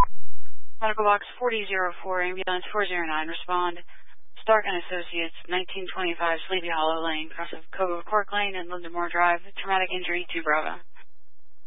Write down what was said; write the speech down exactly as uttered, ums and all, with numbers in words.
Medical box forty oh four, ambulance four oh nine, respond. Stark and Associates, nineteen twenty-five Sleepy Hollow Lane, cross of Cove Cork Lane and Lindemore Drive, traumatic injury to Bravo.